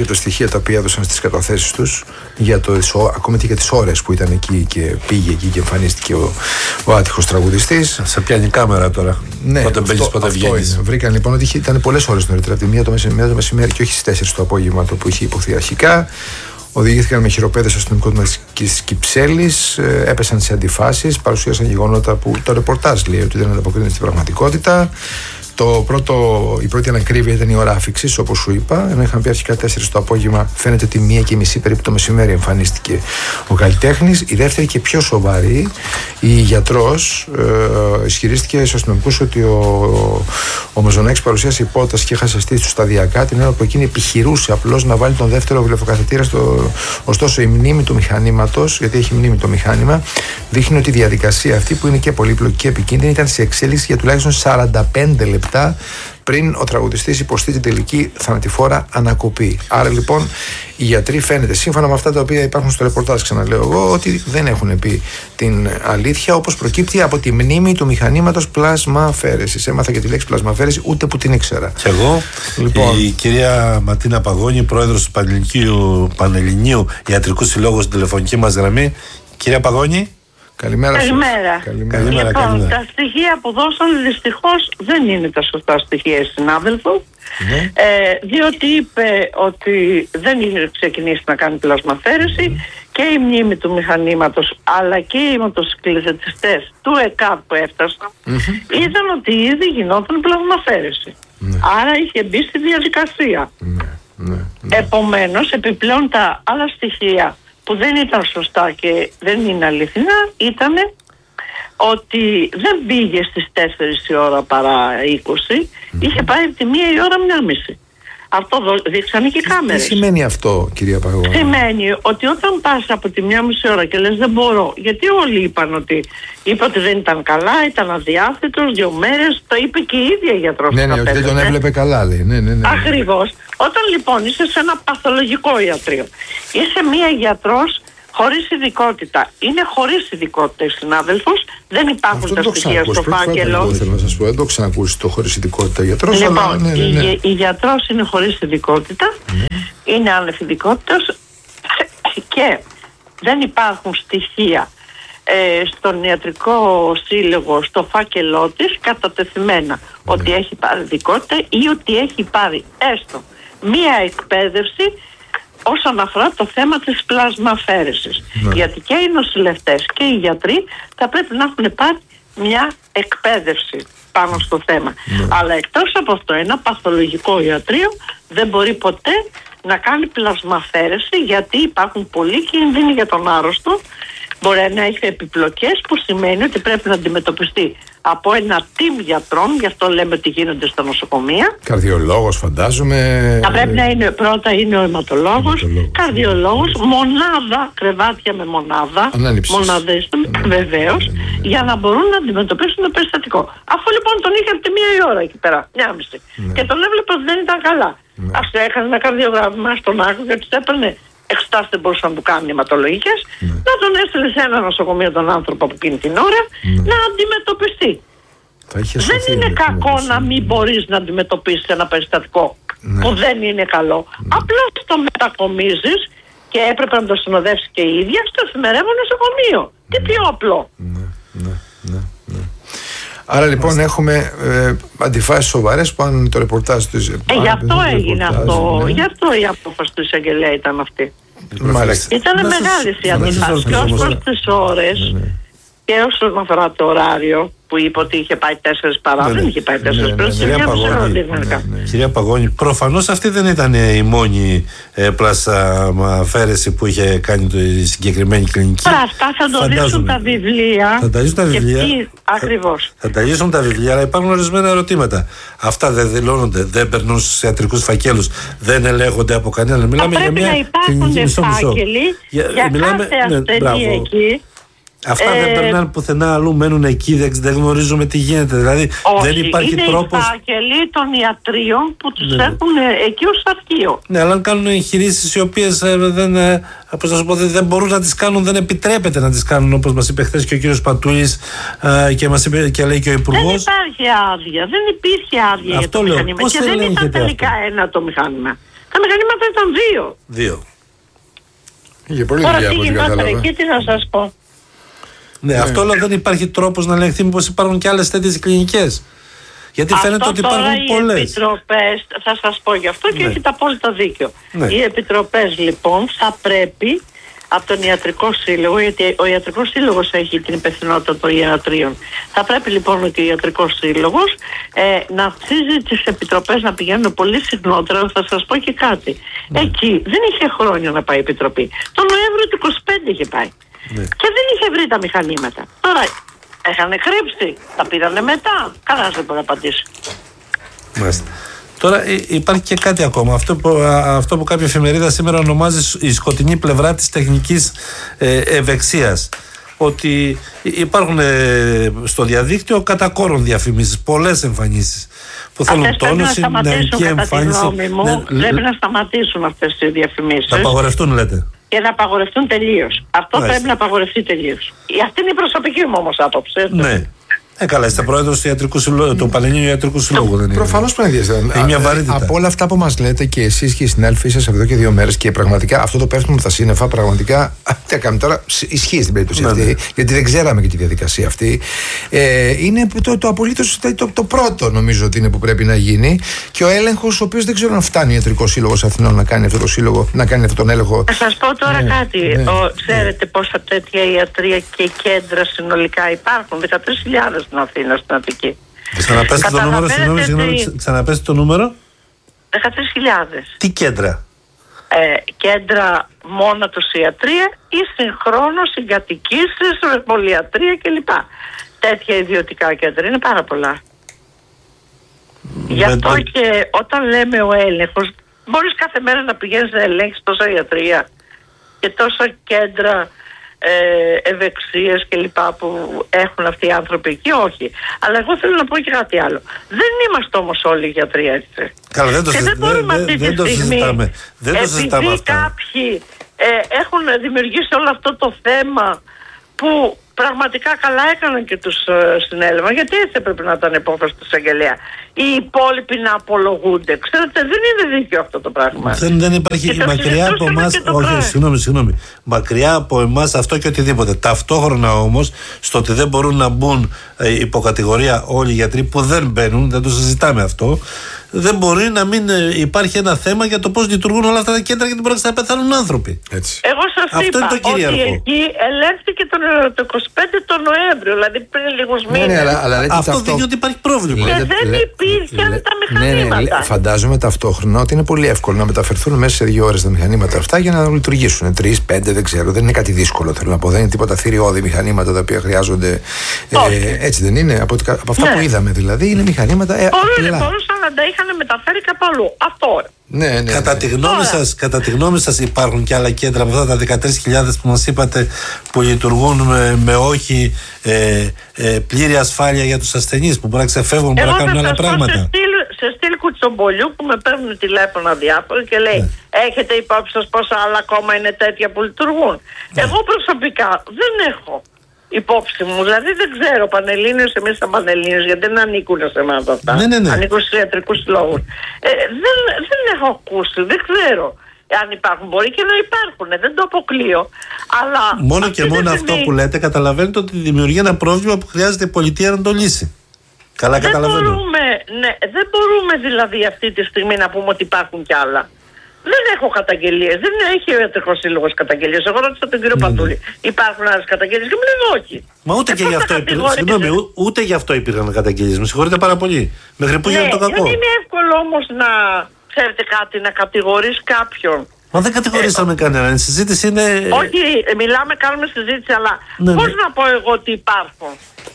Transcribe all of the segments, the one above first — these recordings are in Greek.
τα στοιχεία τα οποία έδωσαν στις καταθέσεις τους, ακόμη και για τις ώρες που ήταν εκεί και πήγε εκεί και εμφανίστηκε ο άτυχος τραγουδιστής. Σε πιάνει κάμερα τώρα. Ναι, πότε μπαίνεις, πότε βγαίνεις. Βρήκαν λοιπόν ότι ήταν πολλές ώρες νωρίτερα, από τη 1 το μεσημέρι και όχι στις 4 το απόγευμα, το που είχε υποθεί αρχικά. Οδηγήθηκαν με χειροπέδες στο αστυνομικό τμήμα της Κυψέλης, έπεσαν σε αντιφάσεις, παρουσίασαν γεγονότα που το ρεπορτάζ λέει ότι δεν ανταποκρίνεται στην πραγματικότητα. Η πρώτη ανακρίβεια ήταν η ώρα άφιξης, όπως σου είπα, ενώ είχαν πει αρχικά 4 το απόγευμα, φαίνεται ότι 1:30 περίπου το μεσημέρι εμφανίστηκε ο καλλιτέχνης. Η δεύτερη και πιο σοβαρή, η γιατρός ισχυρίστηκε στους αστυνομικούς ότι ο Μεζονάκης παρουσίασε υπόταση και έχασε στήθη του σταδιακά την ώρα που εκείνη επιχειρούσε απλώς να βάλει τον δεύτερο γλυφοκαθετήρα ωστόσο η μνήμη του μηχανήματος, γιατί έχει μνήμη το μηχάνημα, δείχνει ότι η διαδικασία αυτή που είναι και πολύπλοκη και επικίνδυνη ήταν σε εξέλιξη για τουλάχιστον 45 λεπτά πριν ο τραγουδιστής υποστεί την τελική θανατηφόρα ανακοπή. Άρα λοιπόν οι γιατροί φαίνεται, σύμφωνα με αυτά τα οποία υπάρχουν στο ρεπορτάζ, ξαναλέω εγώ, ότι δεν έχουν πει την αλήθεια, όπως προκύπτει από τη μνήμη του μηχανήματος πλασμαφαίρεσης. Έμαθα και τη λέξη πλασμαφαίρεση, ούτε που την ήξερα. Και εγώ, λοιπόν, η κυρία Ματίνα Παγώνη, πρόεδρος του Πανελληνίου Ιατρικού Συλλόγου, στην τηλεφωνική μας γραμμή. Κυρία Παγώνη. Καλημέρα. Λοιπόν, τα στοιχεία που δώσαν δυστυχώς δεν είναι τα σωστά στοιχεία, συνάδελφο. Ναι. Διότι είπε ότι δεν είχε ξεκινήσει να κάνει πλασμαφέρεση και η μνήμη του μηχανήματος αλλά και οι μοτοσυκλετιστές του ΕΚΑΠ που έφτασαν είδαν ότι ήδη γινόταν πλασμαφέρεση. Άρα είχε μπει στη διαδικασία. Επομένως, επιπλέον τα άλλα στοιχεία που δεν ήταν σωστά και δεν είναι αληθινά ήταν ότι δεν πήγε στις 4 η ώρα παρά 20, είχε πάει από τη 1 η ώρα 1:30. Αυτό δείξανε και οι κάμερες. Τι σημαίνει αυτό, κυρία Παγώνη? Σημαίνει ότι όταν πας από τη 1:30 ώρα και λες δεν μπορώ, γιατί όλοι είπαν ότι δεν ήταν καλά, ήταν αδιάθετος 2 μέρες, το είπε και η ίδια η γιατρός. Ναι, ότι δεν τον έβλεπε καλά, λέει. Ναι. Ακριβώς. Όταν λοιπόν είσαι σε ένα παθολογικό ιατρείο, είσαι μία γιατρός χωρίς ειδικότητα, είναι χωρίς ειδικότητα η συνάδελφος, δεν υπάρχουν τα στοιχεία στο φάκελο. Θέλω να σας πω, δεν το ξανακούσει το χωρίς ειδικότητα γιατρός. Λοιπόν, αλλά, η γιατρός είναι χωρίς ειδικότητα, είναι άνευ ειδικότητας και δεν υπάρχουν στοιχεία στον ιατρικό σύλλογο, στο φάκελό της κατατεθειμένα ότι έχει πάρει ειδικότητα ή ότι έχει πάρει έστω μία εκπαίδευση όσον αφορά το θέμα της πλασμαφέρεσης. Γιατί και οι νοσηλευτές και οι γιατροί θα πρέπει να έχουν πάρει μια εκπαίδευση πάνω στο θέμα. Αλλά εκτός από αυτό, ένα παθολογικό ιατρείο δεν μπορεί ποτέ να κάνει πλασμαφέρεση, γιατί υπάρχουν πολλοί κίνδυνοι για τον άρρωστο. Μπορεί να έχει επιπλοκές, που σημαίνει ότι πρέπει να αντιμετωπιστεί από ένα team γιατρών, γι' αυτό λέμε ότι γίνονται στα νοσοκομεία. Καρδιολόγος, φαντάζομαι. Θα πρέπει να είναι πρώτα είναι ο αιματολόγος, καρδιολόγος, μονάδα, κρεβάτια με μονάδα, μονάδες βεβαίως, για να μπορούν να αντιμετωπίσουν το περιστατικό. Αφού λοιπόν τον είχε από τη 1 η ώρα εκεί πέρα, 1:30, και τον έβλεπε ότι δεν ήταν καλά. Ας έκανε ένα καρδιογράφημα στον άκρη, γιατί του έπαιρνε εξετάσεις, δεν μπορούσαν να του κάνουν αιματολογικές, να τον έστειλε σε ένα νοσοκομείο τον άνθρωπο από εκείνη την ώρα να αντιμετωπιστεί. Δεν είναι κακό να μην μπορείς να αντιμετωπίσεις ένα περιστατικό που δεν είναι καλό. Απλώς το μετακομίζεις και έπρεπε να το συνοδεύσει και η ίδια στο εφημερεύον νοσοκομείο. Τι πιο απλό. Άρα λοιπόν έχουμε αντιφάσεις σοβαρές που αν το ρεπορτάζ του. Γι' αυτό έγινε αυτό. Γι' αυτό η απόφαση του εισαγγελέα ήταν αυτή. Ήταν μεγάλη η αντιφάση. Και ως προς τις ώρες και όσον αφορά το ωράριο που είπε ότι είχε πάει 4 παρά, δεν είχε πάει 4 παρά. Κυρία Παγώνη, προφανώς αυτή δεν ήταν η μόνη πλασμαφέρεση που είχε κάνει η συγκεκριμένη κλινική. Αυτά θα το δείξουν τα βιβλία. Θα τα δείξουν τα βιβλία. Ακριβώς. Θα τα δείξουν τα βιβλία, αλλά υπάρχουν ορισμένα ερωτήματα. Αυτά δεν δηλώνονται, δεν περνούν στους ιατρικούς φακέλους, δεν ελέγχονται από κανέναν. Μιλάμε για μια κλινική φάκελοι για κάθε ασθενή εκεί. Αυτά δεν περνάνε πουθενά αλλού, μένουν εκεί, δεν γνωρίζουμε τι γίνεται. Δηλαδή δεν υπάρχει τρόπος. Είναι οι φάκελοι των ιατρίων που τους έχουν εκεί ως αρχείο. Ναι, αλλά αν κάνουν εγχειρήσεις οι οποίες δεν μπορούν να τις κάνουν, δεν επιτρέπεται να τις κάνουν, όπως μας είπε χθες και ο κύριος Πατούλης και μας είπε και λέει και ο Υπουργός. Δεν υπάρχει άδεια, δεν υπήρχε άδεια για το μηχάνημα και δεν ήταν τελικά ένα το μηχάνημα. Τα μηχανήματα ήταν 2. Είχε πολύ Τώρα δουλειά τι από ό,τι γινόταν κατάλαβα. εκεί, τι να σας πω. Ναι, αυτό όλο δεν υπάρχει τρόπος να ελεγχθεί μήπως υπάρχουν και άλλες τέτοιες κλινικές. Γιατί φαίνεται Αυτό ότι τώρα υπάρχουν οι πολλές. επιτροπές, θα σας πω γι' αυτό και Ναι. έχετε απόλυτα δίκιο. Ναι. Οι επιτροπές λοιπόν θα πρέπει από τον Ιατρικό Σύλλογο, γιατί ο Ιατρικός Σύλλογος έχει την υπευθυνότητα των ιατρίων. Θα πρέπει λοιπόν και ο Ιατρικός Σύλλογος να αυξήσει τις επιτροπές να πηγαίνουν πολύ συχνότερα. Θα σας πω και κάτι. Ναι. Εκεί δεν είχε χρόνια να πάει η επιτροπή. Το Νοέμβριο του 25 είχε πάει. Ναι. Και δεν είχε βρει τα μηχανήματα. Τώρα έχανε κρύψει, τα πήρανε μετά. Κανένας δεν μπορεί να απαντήσει. Μάλιστα. Τώρα υπάρχει και κάτι ακόμα. Αυτό που κάποια εφημερίδα σήμερα ονομάζει η σκοτεινή πλευρά της τεχνικής ευεξίας. Ότι υπάρχουν στο διαδίκτυο κατά κόρον διαφημίσεις, πολλές εμφανίσεις που θέλουν τόνωση, νεανική εμφάνιση. Πρέπει να σταματήσουν αυτές οι διαφημίσεις. Να απαγορευτούν, λέτε. Και να απαγορευτούν τελείως. Αυτό πρέπει να απαγορευτεί τελείως. Αυτή είναι η προσωπική μου όμως άποψη. Ναι. Καλά, είστε πρόεδρος του Πανελληνίου Ιατρικού Συλλόγου. Προφανώς πρέπει να είναι μια βαρύτητα. Από όλα αυτά που μας λέτε και εσείς και οι συνάδελφοί σας εδώ και 2 μέρες και πραγματικά αυτό το πέφτουμε με τα σύννεφα, πραγματικά. Τι έκαμε τώρα, ισχύει στην περίπτωση αυτή, γιατί δεν ξέραμε και τη διαδικασία αυτή. Είναι το απολύτως το πρώτο, νομίζω ότι είναι που πρέπει να γίνει. Και ο έλεγχος, ο οποίος δεν ξέρω αν φτάνει ο Ιατρικός Σύλλογος Αθηνών να κάνει αυτό το σύλλογο, να κάνει αυτόν τον έλεγχο. Θα σας πω τώρα κάτι. Ξέρετε πόσα τέτοια ιατρία και κέντρα συνολικά υπάρχουν? 13.000 στην Αθήνα, στην Αττική. Ξαναπέστε το νούμερο, ξαναπέστε το νούμερο. 13.000. Τι κέντρα? Κέντρα μόνα τους ιατρία ή συγχρόνως συγκατοικήσεις, πολυιατρία κλπ. Τέτοια ιδιωτικά κέντρα είναι πάρα πολλά. Γι' αυτό και όταν λέμε ο έλεγχος, μπορείς κάθε μέρα να πηγαίνεις να ελέγξεις τόσα ιατρία και τόσα κέντρα ευεξίες και λοιπά που έχουν αυτοί οι άνθρωποι εκεί, όχι. Αλλά εγώ θέλω να πω και κάτι άλλο. Δεν είμαστε όμως όλοι γιατροί έτσι. Καλά, δεν το συζητάμε. Επειδή κάποιοι έχουν δημιουργήσει όλο αυτό το θέμα που πραγματικά καλά έκαναν και τους συνέλευαν, γιατί έτσι έπρεπε να ήταν υπόφαση του εισαγγελέα. Οι υπόλοιποι να απολογούνται. Ξέρετε, δεν είναι δίκαιο αυτό το πράγμα. Δεν υπάρχει μακριά από εμάς. Όχι, συγγνώμη. Μακριά από εμάς αυτό και οτιδήποτε. Ταυτόχρονα όμως, στο ότι δεν μπορούν να μπουν υποκατηγορία όλοι οι γιατροί που δεν μπαίνουν, δεν το συζητάμε αυτό. Δεν μπορεί να μην υπάρχει ένα θέμα για το πώς λειτουργούν όλα αυτά τα κέντρα, γιατί μπορεί να πεθάνουν άνθρωποι. Έτσι. Εγώ σας είπα ότι εκεί ελέγχθηκε το 25 τον Νοέμβριο, δηλαδή πριν λίγους μήνες. Αυτό δείχνει ότι υπάρχει πρόβλημα. Και δεν υπήρχαν τα μηχανήματα. Φαντάζομαι ταυτόχρονα ότι είναι πολύ εύκολο να μεταφερθούν μέσα σε 2 ώρες τα μηχανήματα αυτά για να λειτουργήσουν. 3, 5, δεν ξέρω. Δεν είναι κάτι δύσκολο, θέλω να πω. Δεν είναι τίποτα θηριώδη μηχανήματα τα οποία χρειάζονται. Έτσι δεν είναι? Από αυτά που είδαμε δηλαδή, είναι μηχανήματα. Μπορούσαν να τα είχαν μεταφέρει κάπου αλλού. Αυτό. Ναι. Κατά τη γνώμη σας υπάρχουν και άλλα κέντρα από αυτά τα 13.000 που μας είπατε που λειτουργούν με όχι πλήρη ασφάλεια για τους ασθενείς, που μπορεί να ξεφεύγουν, μπορεί να κάνουν άλλα πράγματα? Σε στυλ κουτσομπολιού που με παίρνουν τηλέφωνα διάφορα και λέει έχετε υπόψη σας πόσα άλλα ακόμα είναι τέτοια που λειτουργούν? Εγώ προσωπικά δεν έχω υπόψη μου, δηλαδή δεν ξέρω Πανελλήνιος, εμείς σαν Πανελλήνιος, γιατί δεν ανήκουν σε εμάς αυτά. Ανήκουν στους ιατρικούς συλλόγους. Δεν έχω ακούσει, δεν ξέρω αν υπάρχουν. Μπορεί και να υπάρχουν, δεν το αποκλείω. Αλλά μόνο και μόνο αυτό που λέτε, καταλαβαίνετε ότι δημιουργεί ένα πρόβλημα που χρειάζεται η πολιτεία να το λύσει. Καλά, καταλαβαίνω. Δεν μπορούμε δηλαδή αυτή τη στιγμή να πούμε ότι υπάρχουν κι άλλα. Δεν έχω καταγγελίες. Δεν έχει ο Ιατρικός Σύλλογος καταγγελίες. Εγώ ρώτησα τον κύριο Πατούλη. Υπάρχουν άλλες καταγγελίες και μου λένε όχι. Μα ούτε και γι' αυτό υπήρχαν. Συγγνώμη, ούτε γι' αυτό υπήρχαν καταγγελίες. Με συγχωρείτε πάρα πολύ. Μέχρι που γίνεται το κακό. Δεν είναι εύκολο όμως να ξέρετε κάτι, να κατηγορείς κάποιον. Μα δεν κατηγορήσαμε κανέναν. Η συζήτηση είναι. Όχι, κάνουμε συζήτηση, αλλά πώς να πω εγώ ότι υπάρχουν?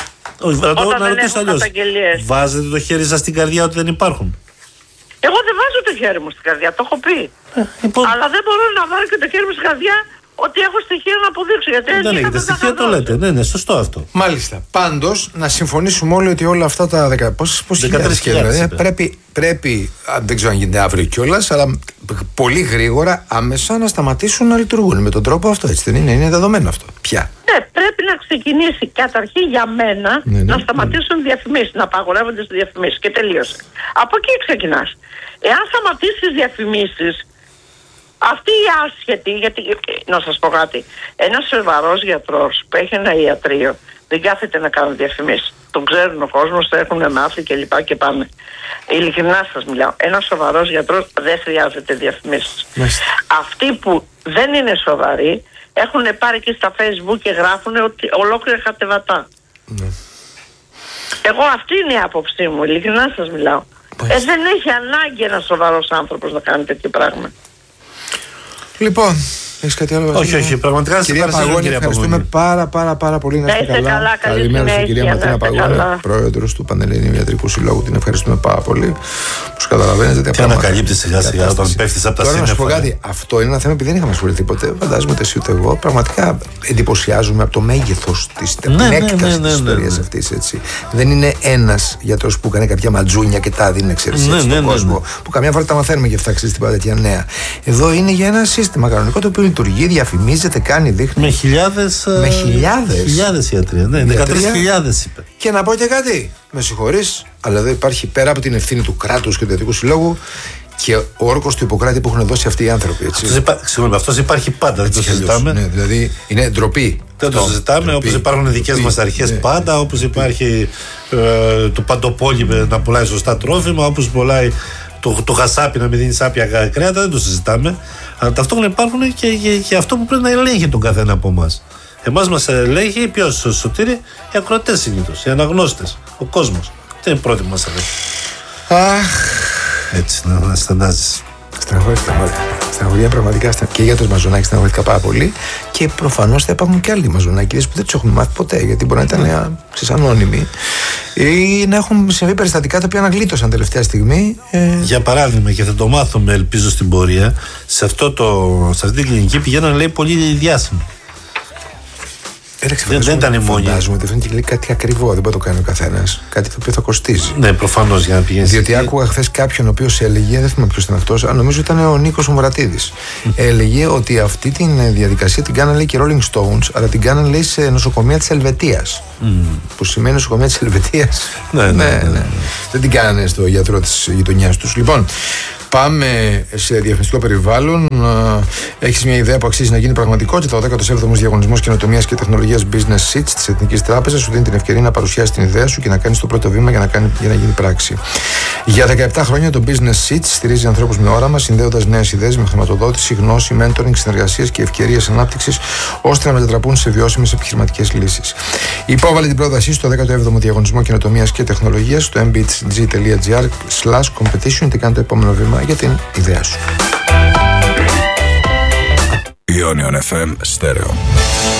Να ρωτήσω αλλιώς. Βάζετε το χέρι σας στην καρδιά ότι δεν υπάρχουν? Εγώ δεν βάζω το χέρι μου στην καρδιά, το έχω πει. Αλλά δεν μπορώ να βάλω και το χέρι μου στην καρδιά ότι έχω στοιχεία να αποδείξω. Γιατί δεν έχετε στοιχεία, το λέτε. Ναι, σωστό αυτό. Μάλιστα. Πάντως, να συμφωνήσουμε όλοι ότι όλα αυτά τα 13.000 πρέπει, δεν ξέρω αν γίνεται αύριο κιόλας, αλλά πολύ γρήγορα άμεσα να σταματήσουν να λειτουργούν με τον τρόπο αυτό. Έτσι δεν είναι? Είναι δεδομένο αυτό. Πια. Ναι, πρέπει να ξεκινήσει καταρχήν για μένα να σταματήσουν διαφημίσεις, να απαγορεύονται στις διαφημίσεις και τελείωσε. Από εκεί ξεκινάς. Εάν σταματήσει τις διαφημίσεις, αυτοί οι άσχετοι, γιατί να σας πω κάτι, ένας σοβαρός γιατρός που έχει ένα ιατρείο δεν κάθεται να κάνει διαφημίσεις. Τον ξέρουν ο κόσμος, το έχουν μάθει κλπ. Και πάνε. Ειλικρινά σας μιλάω. Ένας σοβαρός γιατρός δεν χρειάζεται διαφημίσεις. Αυτοί που δεν είναι σοβαροί έχουν πάρει και στα Facebook και γράφουν ότι ολόκληρα κατεβατά. Εγώ αυτή είναι η άποψή μου, ειλικρινά σας μιλάω. Δεν έχει ανάγκη ένας σοβαρός άνθρωπος να κάνει τέτοιο πράγμα. Λοιπόν, έχεις κάτι άλλο? Όχι, πραγματικά κυρία Παγώνη, ευχαριστούμε πάρα πολύ. Να είστε καλά. Καλημέρα στην κυρία Ματίνα Παγώνη, πρόεδρος του Πανελληνίου Ιατρικού Συλλόγου. Την ευχαριστούμε πάρα πολύ. Όπως καταλαβαίνετε, τι ανακαλύπτει σιγά-σιγά όταν πέφτεις από τα σύννεφα. Τώρα να σου πω κάτι. Αυτό είναι ένα θέμα που δεν είχαμε ασχοληθεί ποτέ. Φαντάζομαι ούτε εσύ ούτε εγώ. Πραγματικά εντυπωσιάζουμε από το μέγεθος της έκτασης της ιστορίας αυτής. Δεν είναι ένας γιατρός που έκανε κάποια ματζούνια και τα δίνει εξαιρεσία στον κόσμο. Που καμιά φορά τα μαθαίνουμε και αυτά στην τέτοια νέα. Εδώ είναι για ένα σύστημα κανονικό το οποίο λειτουργεί, διαφημίζεται, κάνει, δείχνει. Με χιλιάδες ιατροί. 13.000 είπε. Και να πω και κάτι. Με συγχωρείς, αλλά εδώ υπάρχει πέρα από την ευθύνη του κράτους και του Ιατρικού Συλλόγου και ο όρκος του Ιπποκράτη που έχουν δώσει αυτοί οι άνθρωποι. Συγγνώμη, αυτός υπάρχει πάντα, δεν το συζητάμε. Ναι, δηλαδή είναι ντροπή. Δεν το συζητάμε, όπως υπάρχουν δικές μας αρχές πάντα, όπως υπάρχει το παντοπόλι να πουλάει σωστά τρόφιμα, όπως πουλάει το γασάπι να μην δίνει σάπια κρέατα, δεν το συζητάμε. Αλλά ταυτόχρονα υπάρχουν και αυτό που πρέπει να ελέγχει τον καθένα από εμάς. Εμάς μας ελέγχει ποιος, Σωτήρη, οι ακροατές συνήθως, οι αναγνώστες, ο κόσμος. Τι είναι πρώτη που μας ελέγχει. Έτσι, να στενάζεις. Στεναχωρία πραγματικά και για τους Μαζονάκης στεναχωρήθηκα πάρα πολύ και προφανώς θα υπάρχουν και άλλοι Μαζονάκηδες που δεν τους έχουμε μάθει ποτέ, γιατί μπορεί να ήταν ανώνυμοι ή να έχουν συμβεί περιστατικά τα οποία αναγλίτωσαν τελευταία στιγμή. Για παράδειγμα, και θα το μάθουμε ελπίζω στην πορεία, σε αυτή την κλινική πηγαίνουν, λέει, πολύ διάσημοι. Δεν ήταν η μόνη. Φαντάζομαι ότι αυτό είναι κάτι ακριβό, δεν μπορεί να το κάνει ο καθένας. Κάτι το οποίο θα κοστίζει. Ναι, προφανώς για να πηγαίνει. Διότι άκουγα χθες κάποιον ο οποίος έλεγε, δεν θυμάμαι ποιος ήταν αυτός, αλλά νομίζω ήταν ο Νίκος ο Μουρατίδης. Έλεγε ότι αυτή τη διαδικασία την κάνανε, λέει, και Rolling Stones, αλλά την κάνανε, λέει, σε νοσοκομεία της Ελβετίας. Που σημαίνει νοσοκομεία της Ελβετίας. Ναι. Δεν την κάνανε στο γιατρό της γειτονιάς τους. Λοιπόν. Πάμε σε διαφημιστικό περιβάλλον. Έχεις μια ιδέα που αξίζει να γίνει πραγματικότητα? Ο 17ος Διαγωνισμός Καινοτομίας και Τεχνολογίας Business Seats της Εθνικής Τράπεζας σου δίνει την ευκαιρία να παρουσιάσεις την ιδέα σου και να κάνεις το πρώτο βήμα για να γίνει πράξη. Για 17 χρόνια το Business Seats στηρίζει ανθρώπους με όραμα, συνδέοντας νέες ιδέες με χρηματοδότηση, γνώση, mentoring, συνεργασίες και ευκαιρίες ανάπτυξης, ώστε να μετατραπούν σε βιώσιμες επιχειρηματικές λύσεις. Υπόβαλε την πρότασή στο 17ο Διαγωνισμό Καινοτομίας και Τεχνολογίας στο mbhg.gr/competition και κάνει το επόμενο βήμα για την ιδέα σου. Ionion FM Stereo.